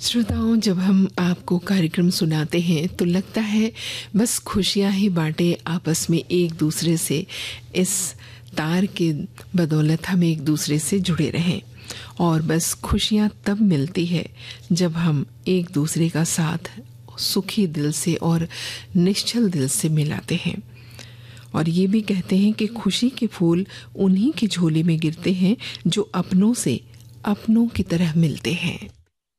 श्रोताओं, जब हम आपको कार्यक्रम सुनाते हैं तो लगता है बस खुशियां ही बांटे आपस में एक दूसरे से। इस तार के बदौलत हम एक दूसरे से जुड़े रहें और बस खुशियां तब मिलती है जब हम एक दूसरे का साथ सुखी दिल से और निश्चल दिल से मिलाते हैं। और ये भी कहते हैं कि खुशी के फूल उन्हीं की झोली में गिरते हैं जो अपनों से अपनों की तरह मिलते हैं।